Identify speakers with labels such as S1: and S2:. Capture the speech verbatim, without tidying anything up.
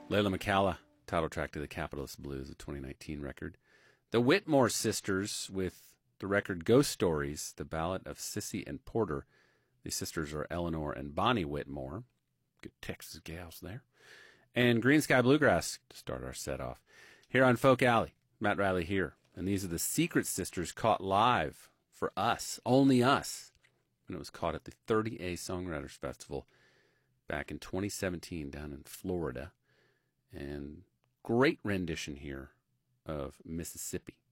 S1: Layla McCalla, title track to the Capitalist Blues, a twenty nineteen record. The Whitmore Sisters with the record Ghost Stories, the ballad of Sissy and Porter. The sisters are Eleanor and Bonnie Whitmore. Good Texas gals there. And Green Sky Bluegrass to start our set off. Here on Folk Alley, Matt Riley here. And these are the Secret Sisters caught live for us, only us. And it was caught at the thirty A Songwriters Festival back in twenty seventeen down in Florida. And great rendition here of Mississippi.